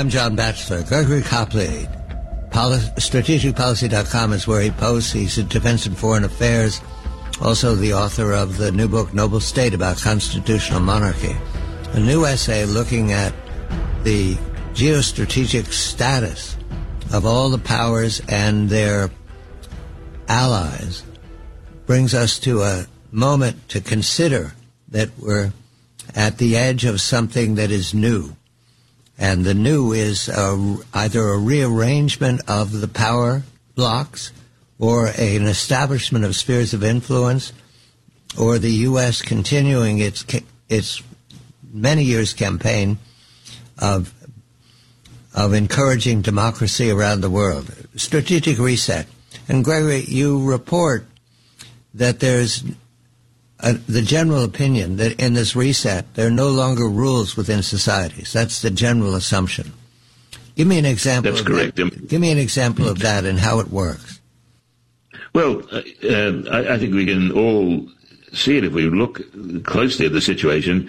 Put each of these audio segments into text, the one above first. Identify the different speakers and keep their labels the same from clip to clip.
Speaker 1: I'm John Batchelor. Gregory Copley, strategicpolicy.com is where he posts. He's in Defense and Foreign Affairs, also the author of the new book, Noble State, about constitutional monarchy. A new essay looking at the geostrategic status of all the powers and their allies brings us to a moment to consider that we're at the edge of something that is new. And the new is either a rearrangement of the power blocks or an establishment of spheres of influence, or the U.S. continuing its many years campaign of encouraging democracy around the world. Strategic reset. And Gregory, you report that there's the general opinion that in this reset, there are no longer rules within societies. That's the general assumption. Give me an example.
Speaker 2: That's correct.
Speaker 1: Give me an example of that and how it works.
Speaker 2: Well, I think we can all see it if we look closely at the situation.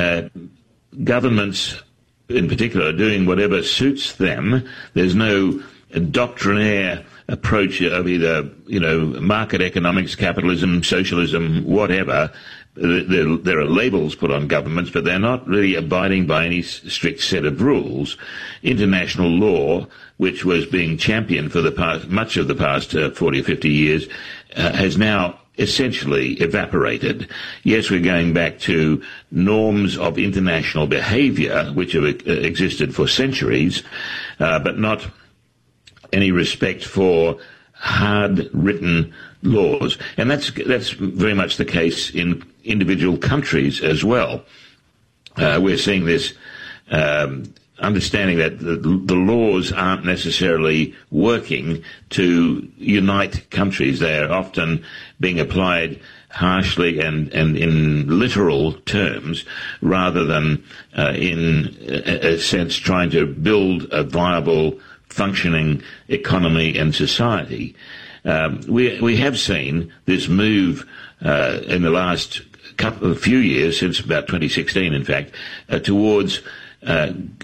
Speaker 2: Governments, in particular, are doing whatever suits them. There's no doctrinaire approach of either, market economics, capitalism, socialism, whatever. There are labels put on governments, but they're not really abiding by any strict set of rules. International law, which was being championed for much of the past 40 or 50 years, has now essentially evaporated. Yes, we're going back to norms of international behavior, which have existed for centuries, but not any respect for hard-written laws. And that's very much the case in individual countries as well. We're seeing this understanding that the laws aren't necessarily working to unite countries. They are often being applied harshly and in literal terms rather than in a sense trying to build a viable functioning economy and society. We have seen this move in the last few years, since about 2016, in fact, towards and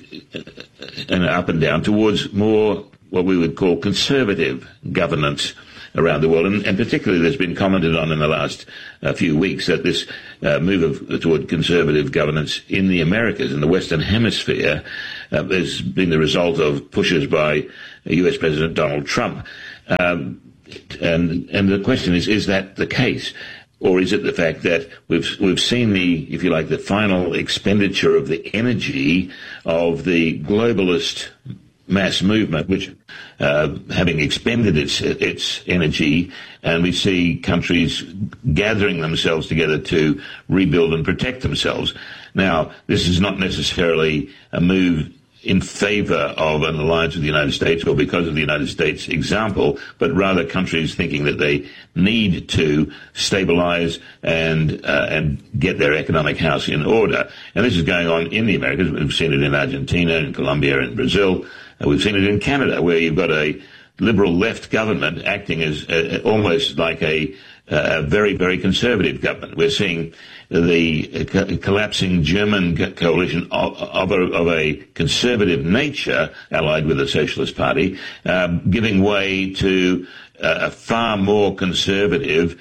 Speaker 2: up and down towards more what we would call conservative governance around the world, and particularly there's been commented on in the last few weeks that this move toward conservative governance in the Americas, in the Western Hemisphere, has been the result of pushes by US President Donald Trump. And the question is that the case? Or is it the fact that we've seen the, if you like, the final expenditure of the energy of the globalist mass movement, which having expended its energy, and we see countries gathering themselves together to rebuild and protect themselves. Now, this is not necessarily a move in favor of an alliance with the United States or because of the United States example, but rather countries thinking that they need to stabilize and get their economic house in order. And this is going on in the Americas. We've seen it in Argentina, in Colombia, in Brazil. We've seen it in Canada, where you've got a liberal left government acting as almost like a very, very conservative government. We're seeing the collapsing German coalition of a conservative nature, allied with the Socialist Party, giving way to a far more conservative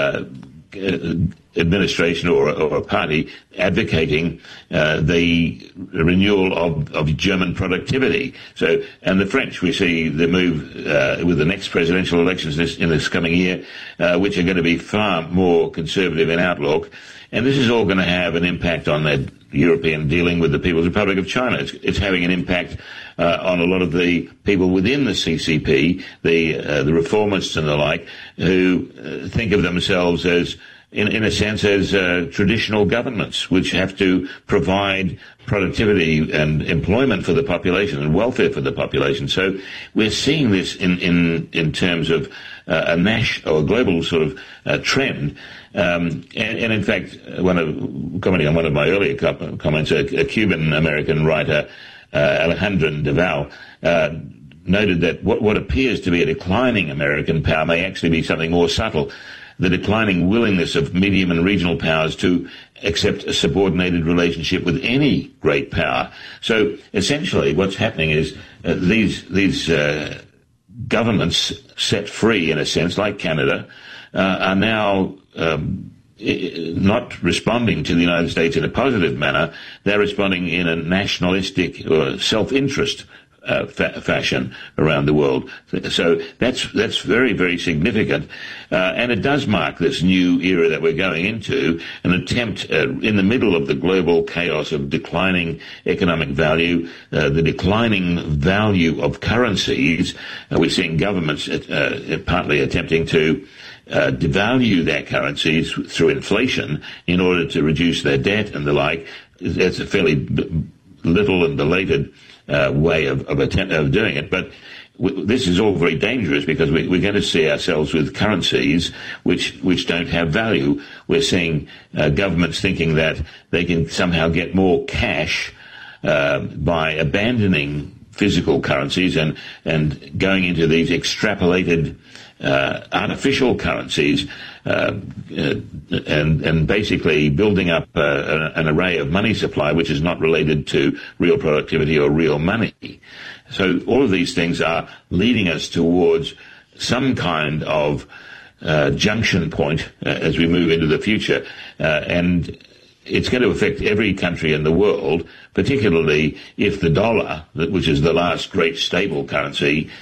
Speaker 2: administration or a party advocating the renewal of German productivity. So, and the French, we see the move with the next presidential elections in this coming year, which are going to be far more conservative in outlook. And this is all going to have an impact on the European dealing with the People's Republic of China. It's having an impact on a lot of the people within the CCP, the reformists and the like, who think of themselves as, in a sense, as traditional governments, which have to provide productivity and employment for the population and welfare for the population. So we're seeing this in terms of a global sort of trend. And in fact, commenting on one of my earlier comments, a Cuban-American writer, Alejandro Deval, noted that what appears to be a declining American power may actually be something more subtle. the declining willingness of medium and regional powers to accept a subordinated relationship with any great power. So essentially what's happening is these governments set free, in a sense, like Canada, are now not responding to the United States in a positive manner. They're responding in a nationalistic or self-interest fashion around the world. So that's very, very significant. And it does mark this new era that we're going into, an attempt in the middle of the global chaos of declining economic value, the declining value of currencies. We're seeing governments partly attempting to devalue their currencies through inflation in order to reduce their debt and the like. It's a fairly little and belated way of doing it, but this is all very dangerous because we're going to see ourselves with currencies which don't have value. We're seeing governments thinking that they can somehow get more cash by abandoning physical currencies and going into these extrapolated artificial currencies and basically building up an array of money supply which is not related to real productivity or real money. So all of these things are leading us towards some kind of junction point as we move into the future, and it's going to affect every country in the world, particularly if the dollar, which is the last great stable currency,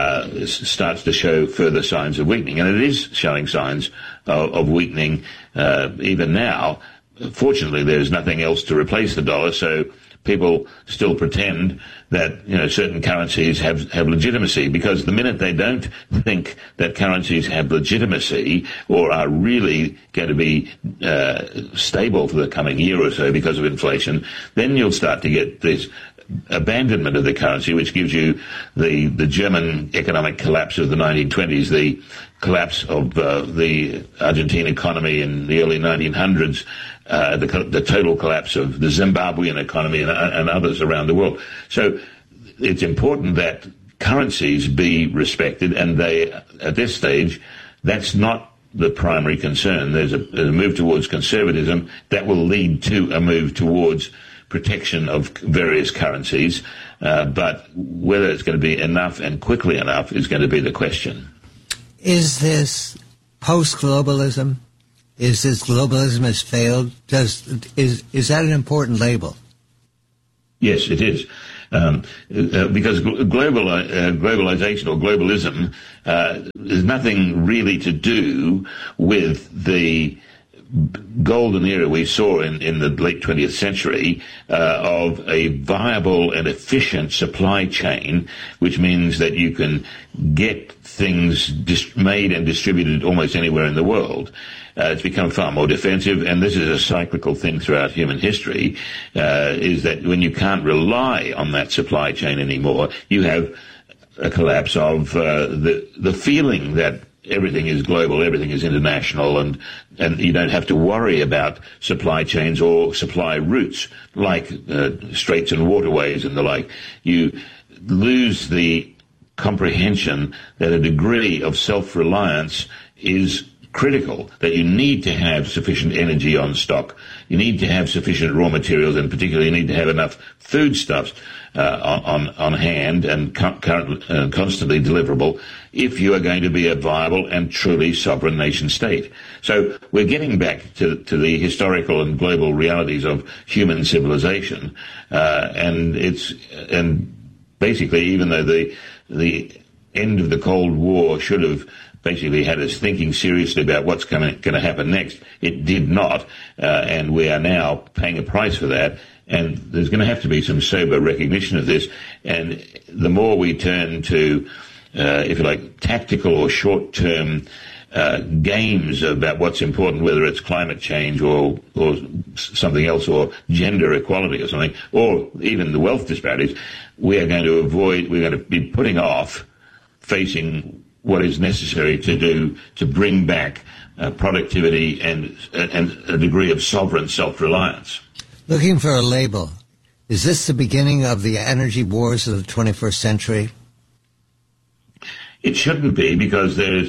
Speaker 2: starts to show further signs of weakening. And it is showing signs of weakening even now. Fortunately, there's nothing else to replace the dollar, so people still pretend that certain currencies have legitimacy, because the minute they don't think that currencies have legitimacy or are really going to be stable for the coming year or so because of inflation, then you'll start to get this abandonment of the currency, which gives you the German economic collapse of the 1920s, the collapse of the Argentine economy in the early 1900s, the total collapse of the Zimbabwean economy and others around the world. So it's important that currencies be respected, and they, at this stage, that's not the primary concern. There's a move towards conservatism that will lead to a move towards protection of various currencies, but whether it's going to be enough and quickly enough is going to be the question.
Speaker 1: Is this post-globalism? Is this globalism has failed? Is that an important label?
Speaker 2: Yes, it is. Because globalization or globalism has nothing really to do with the golden era we saw in the late 20th century of a viable and efficient supply chain, which means that you can get things made and distributed almost anywhere in the world. It's become far more defensive, and this is a cyclical thing throughout human history, is that when you can't rely on that supply chain anymore, you have a collapse of the feeling that everything is global, everything is international, and you don't have to worry about supply chains or supply routes like straits and waterways and the like. You lose the comprehension that a degree of self-reliance is critical, that you need to have sufficient energy on stock, you need to have sufficient raw materials, and particularly you need to have enough foodstuffs on hand and constantly deliverable if you are going to be a viable and truly sovereign nation state. So we're getting back to the historical and global realities of human civilization, and basically, even though the end of the Cold War should have basically had us thinking seriously about what's going to happen next, it did not, and we are now paying a price for that. And there's going to have to be some sober recognition of this. And the more we turn to, if you like, tactical or short-term games about what's important, whether it's climate change or something else, or gender equality or something, or even the wealth disparities, we're going to be putting off facing what is necessary to do to bring back productivity and a degree of sovereign self-reliance.
Speaker 1: Looking for a label. Is this the beginning of the energy wars of the 21st century?
Speaker 2: It shouldn't be, because there's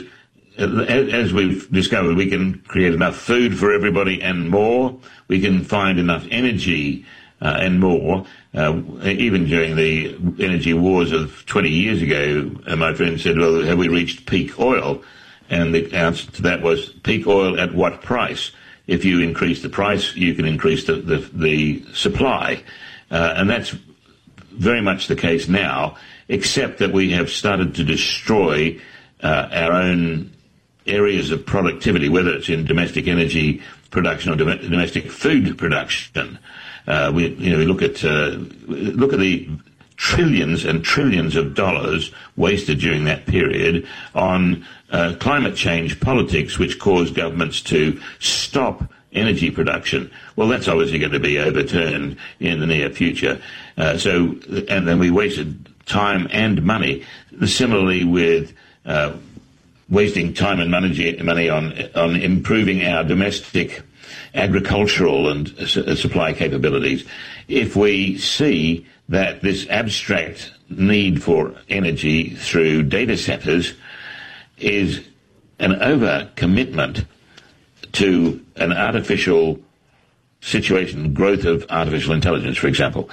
Speaker 2: as we've discovered, we can create enough food for everybody and more. We can find enough energy and more. Even during the energy wars of 20 years ago, my friend said, well, have we reached peak oil? And the answer to that was, peak oil at what price? If you increase the price, you can increase the supply. And that's very much the case now, except that we have started to destroy our own areas of productivity, whether it's in domestic energy production or domestic food production. We look at the trillions and trillions of dollars wasted during that period on climate change politics, which caused governments to stop energy production. Well, that's obviously going to be overturned in the near future. And then we wasted time and money. Similarly with wasting time and money on improving our domestic agricultural and supply capabilities. If we see that this abstract need for energy through data centers is an overcommitment to an artificial situation, growth of artificial intelligence, for example,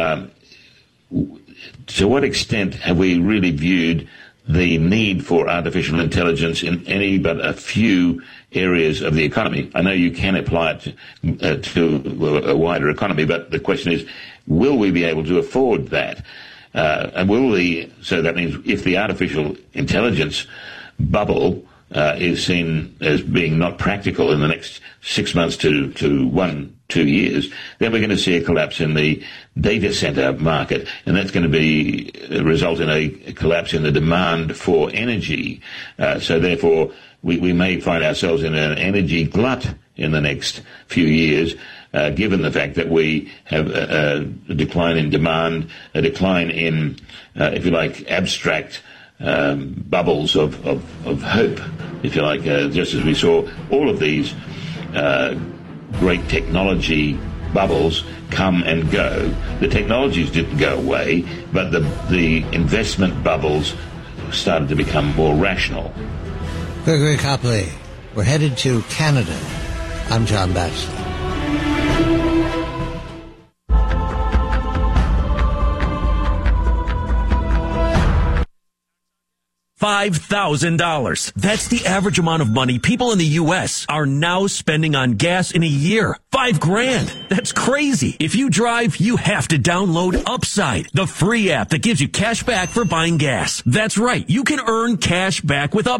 Speaker 2: to what extent have we really viewed the need for artificial intelligence in any but a few areas of the economy? I know you can apply it to a wider economy, but the question is, will we be able to afford that? So that means if the artificial intelligence bubble is seen as being not practical in the next 6 months to 2 years, then we're going to see a collapse in the data center market, and that's going to result in a collapse in the demand for energy. So therefore, we may find ourselves in an energy glut in the next few years, given the fact that we have a decline in demand, a decline in, if you like, abstract bubbles of hope, if you like, just as we saw all of these great technology bubbles come and go. The technologies didn't go away, but the investment bubbles started to become more rational.
Speaker 1: Gregory Copley, we're headed to Canada. I'm John Batchelor.
Speaker 3: $5,000. That's the average amount of money people in the U.S. are now spending on gas in a year. $5,000. That's crazy. If you drive, you have to download Upside, the free app that gives you cash back for buying gas. That's right. You can earn cash back with Upside.